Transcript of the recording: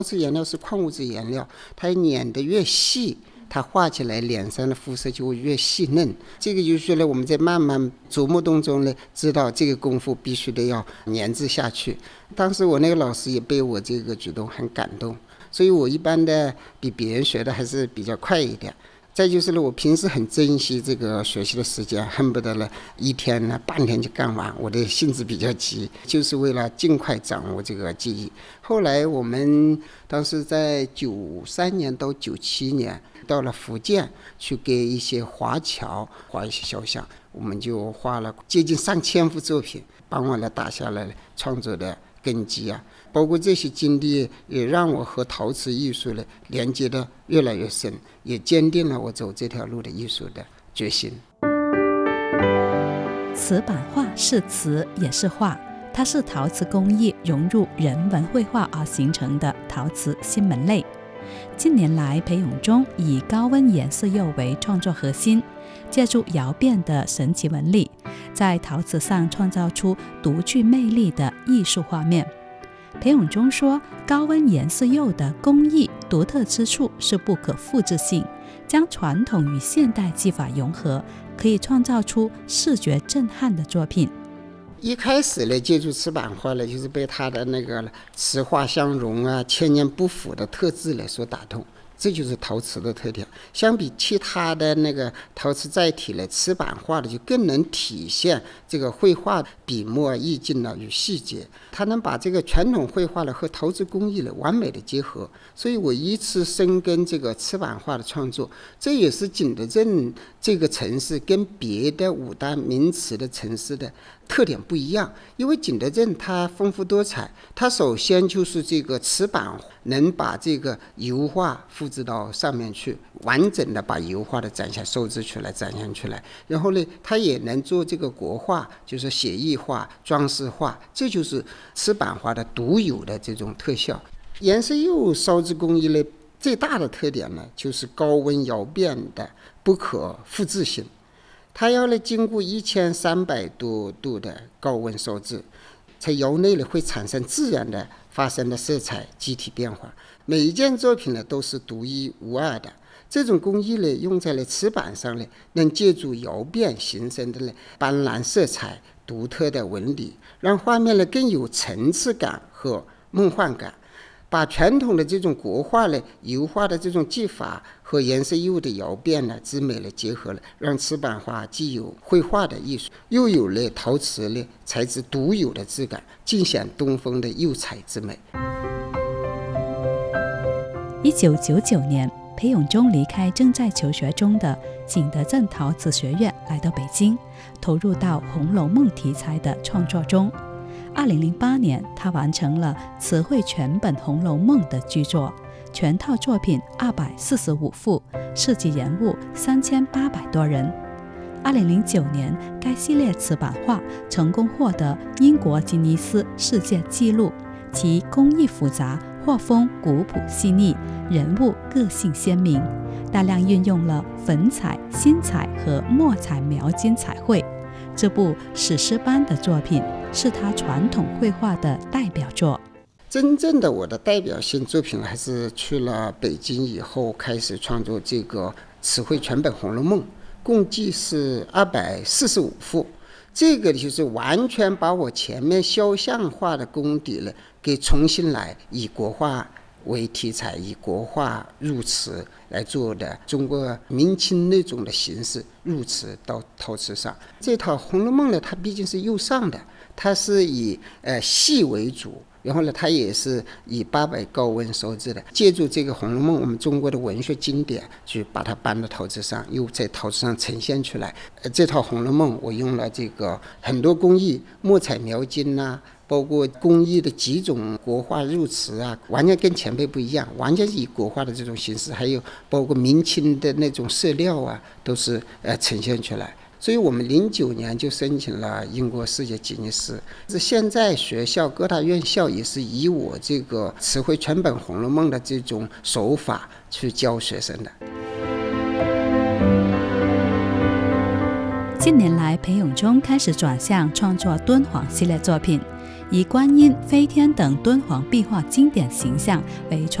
瓷颜料是矿物质颜料，它碾得越细，它画起来脸上的肤色就会越细嫩。这个就是呢，我们在慢慢琢磨当中呢，知道这个功夫必须得要研制下去。当时我那个老师也被我这个举动很感动，所以我一般的比别人学的还是比较快一点。再就是呢，我平时很珍惜这个学习的时间，恨不得了一天呢半天就干完。我的性子比较急，就是为了尽快掌握这个技艺。后来我们当时在93年到97年到了福建去给一些华侨画一些肖像，我们就画了接近3000幅作品，帮我来打下了创作的根基啊。包括这些经历也让我和陶瓷艺术呢连接的越来越深，也坚定了我走这条路的艺术的决心。 瓷版画是瓷也是画，它是陶瓷工艺融入人文绘画而形成的陶瓷新门类。近年来，裴永忠以高温颜色釉为创作核心，借助窑变的神奇纹理，在陶瓷上创造出独具魅力的艺术画面。裴永忠说，高温颜色釉的工艺独特之处是不可复制性，将传统与现代技法融合，可以创造出视觉震撼的作品。 一开始呢，接触瓷版画呢，就是被它的那个瓷画相融啊、千年不腐的特质呢所打动。这就是陶瓷的特点。相比其他的那个陶瓷载体呢，瓷版画的就更能体现这个绘画笔墨意境呢与细节，它能把这个传统绘画呢和陶瓷工艺呢完美的结合。所以我依次深耕这个瓷版画的创作，这也是景德镇这个城市跟别的五大名瓷的城市的特点不一样。因为景德镇它丰富多彩，它首先就是这个瓷版能把这个油画复制到上面去，完整的把油画的展现收制出来展现出来。然后呢，它也能做这个国画，就是写意画、装饰画，这就是瓷版画的独有的这种特效。颜色釉烧制工艺呢，最大的特点呢，就是高温窑变的不可复制性。它要呢经过1300多度的高温烧制，在窑内呢会产生自然的发生的色彩机体变化，每一件作品呢都是独一无二的。这种工艺呢用在了瓷板上呢，能借助窑变形成的呢斑斓色彩、独特的纹理，让画面呢更有层次感和梦幻感。把传统的这种国画呢、油画的这种技法和颜色釉的窑变呢之美呢结合了，让瓷版画既有绘画的艺术，又有了陶瓷呢材质独有的质感，尽显东风的釉彩之美。 1999年，裴永忠离开正在求学中的景德镇陶瓷学院，来到北京，投入到《红楼梦》题材的创作中。2008年，他完成了词汇全本《红楼梦》的巨作，全套作品245幅，涉及人物3800多人。2009年，该系列瓷版画成功获得英国吉尼斯世界纪录，其工艺复杂，画风古朴细腻，人物个性鲜明，大量运用了粉彩、新彩和墨彩描金彩绘。这部史诗般的作品是他传统绘画的代表作。 真正的我的代表性作品还是去了北京以后开始创作这个词汇全本《红楼梦》，共计是245幅。这个就是完全把我前面肖像画的功底呢给重新来以国画为题材，以国画入瓷来做的中国明清那种的形式入瓷到陶瓷上。这套《红楼梦》呢，它毕竟是釉上的，它是以细为主，然后呢，它也是以800高温烧制的。借助这个《红楼梦》，我们中国的文学经典，去把它搬到陶瓷上，又在陶瓷上呈现出来。这套《红楼梦》，我用了这个很多工艺，墨彩描金啊，包括工艺的几种国画入瓷啊，完全跟前辈不一样，完全是以国画的这种形式，还有包括明清的那种色料啊，都是呈现出来。所以我们09年就申请了英国世界吉尼斯。现在学校各大院校也是以我这个词汇全本《红楼梦》的这种手法去教学生的。 近年来，裴永忠开始转向创作敦煌系列作品， 以观音、飞天等敦煌壁画经典形象为